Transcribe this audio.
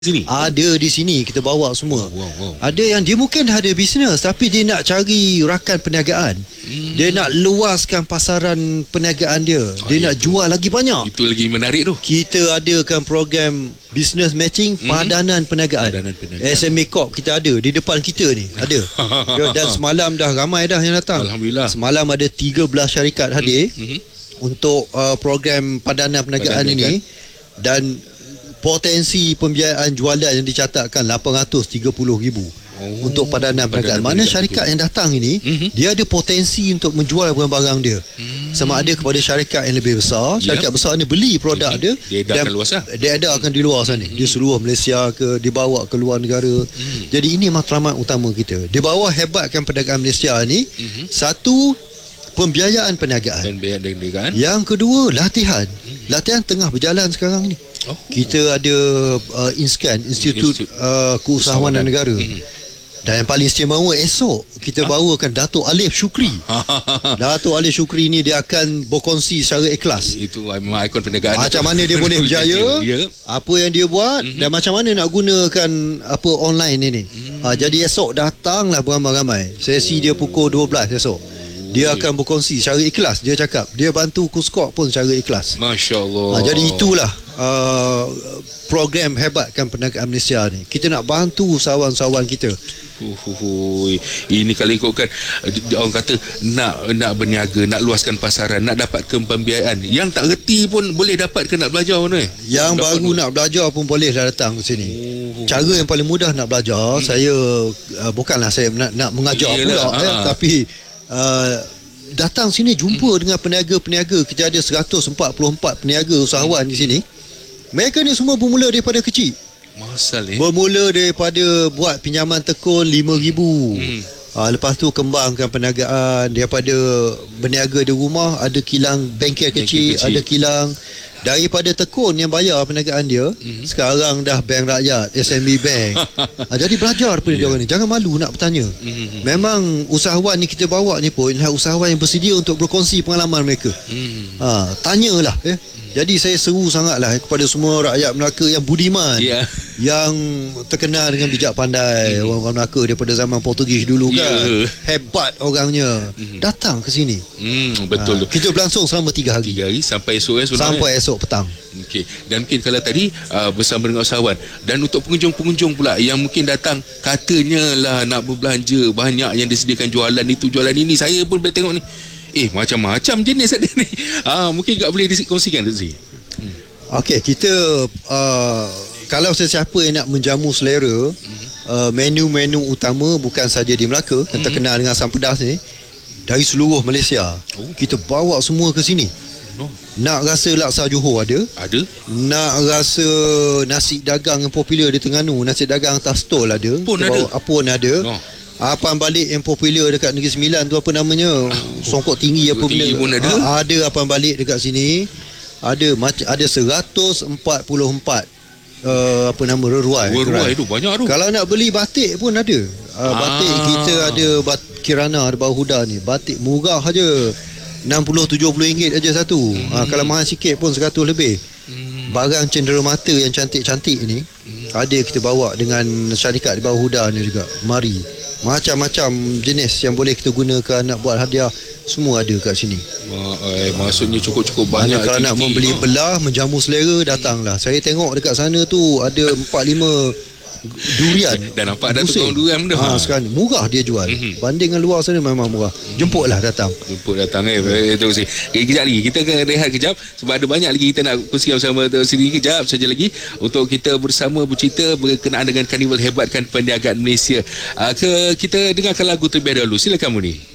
sini? Ada di sini, kita bawa semua. Wow. Ada yang dia mungkin dah ada bisnes tapi dia nak cari rakan perniagaan. Dia nak luaskan pasaran perniagaan dia. Dia nak jual lagi banyak. Itu lagi menarik tu. Kita adakan program business matching padanan perniagaan. SMA Corp kita ada di depan kita ni. Ada. Dan semalam dah ramai dah yang datang. Alhamdulillah. Semalam ada 13 syarikat hadir untuk program padanan perniagaan ini. Dan potensi pembiayaan jualan yang dicatatkan 830,000 untuk padanan perniagaan. Mana syarikat yang datang ini dia ada potensi untuk menjual barang-barang dia. Sama ada kepada syarikat yang lebih besar. Syarikat besar ni beli produk dia edarkan luas lah. Dia edarkan di luar sana. Di seluruh Malaysia ke, dibawa ke luar negara. Jadi ini matlamat utama kita. Di bawah hebatkan perdagangan Malaysia ni, satu, pembiayaan perniagaan. Yang kedua, latihan. Latihan tengah berjalan sekarang ni. Kita ada INSCAN, Institut Keusahawanan Negara. Dan yang paling istimewa, esok kita bawakan Dato' Alif Shukri. Dato' Alif Shukri ni dia akan berkongsi secara ikhlas. Itu memang ikon perniagaan. Macam mana dia boleh berjaya, apa yang dia buat, dan macam mana nak gunakan apa online ini. Jadi esok datanglah beramai-ramai. Sesi dia pukul 12 esok. Dia akan berkongsi secara ikhlas. Dia cakap dia bantu Kuskok pun secara ikhlas. Masya Allah. Jadi itulah program hebatkan perniagaan Malaysia ni. Kita nak bantu usahawan-usahawan kita. Ini kalau ikutkan orang kata nak berniaga, nak luaskan pasaran, nak dapatkan pembiayaan. Yang tak reti pun boleh dapatkan, nak belajar mana? Yang baru nak belajar pun boleh datang ke sini. Cara yang paling mudah nak belajar, saya bukanlah saya nak mengajar pula tapi datang sini jumpa dengan peniaga-peniaga. Kita ada 144 peniaga usahawan di sini. Mereka ni semua bermula daripada kecil. Bermula daripada buat pinjaman tekun 5,000. Lepas tu kembangkan perniagaan. Daripada berniaga di rumah, ada kilang bengkel kecil, ada kilang. Daripada tekun yang bayar perniagaan dia, sekarang dah bank rakyat, SMB Bank. Jadi belajar daripada dia orang ni. Jangan malu nak bertanya. Memang usahawan ni kita bawa ni pun adalah usahawan yang bersedia untuk berkongsi pengalaman mereka. Tanyalah. Jadi saya seru sangatlah kepada semua rakyat Melaka yang budiman, yang terkenal dengan bijak pandai. Orang Melaka daripada zaman Portugis dulu kan, hebat orangnya. Datang ke sini. Betul. Kita berlangsung selama 3 hari. 3 hari sampai esok sampai esok petang. Okey. Dan mungkin kalau tadi bersama dengan usahawan, dan untuk pengunjung-pengunjung pula yang mungkin datang katanya lah nak berbelanja, banyak yang disediakan jualan itu, jualan ini. Saya pun boleh tengok ni. Macam-macam jenis ada ni. Mungkin juga boleh dikongsikan tu Zee. Okey, kita kalau sesiapa yang nak menjamu selera, menu-menu utama bukan saja di Melaka yang terkenal dengan asam pedas ni, dari seluruh Malaysia. Kita bawa semua ke sini. Nak rasa laksa Johor ada. Nak rasa nasi dagang yang popular di Terengganu, nasi dagang atas stol ada. Pun ada. Apam balik yang popular dekat Negeri Sembilan tu, apa namanya, songkok tinggi apa benda pun ada. Ada apam balik dekat sini. Ada 144 apa nama, reruai tu banyak tu. Kalau nak beli batik pun ada. Batik kita ada Kirana di bawah Huda ni. Batik murah aja, 60-70 ringgit aja satu. Kalau mahal sikit pun 100 lebih. Barang cenderamata yang cantik-cantik ni ada kita bawa dengan syarikat di bawah Huda ni juga. Mari. Macam-macam jenis yang boleh kita gunakan nak buat hadiah, semua ada kat sini. Maksudnya cukup-cukup banyak. Kalau nak membeli belah, menjamu selera, datanglah. Saya tengok dekat sana tu ada 4-5 durian. Dan nampak ada tukang durian benda. Sekarang murah dia jual. Banding dengan luar sana memang murah. Jemputlah datang. Itu sih. Kejap lagi kita akan rehat kejap sebab ada banyak lagi kita nak kongsikan bersama sini. Kejap saja lagi untuk kita bersama bercerita berkenaan dengan Karnival Hebatkan Perniagaan Malaysia. Kita dengarkan lagu terlebih dahulu. Silakan Muni.